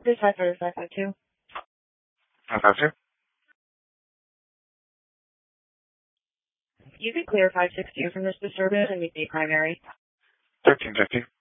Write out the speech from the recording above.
This 552. 552? You can clear 562 from this disturbance and meet the primary. 1350.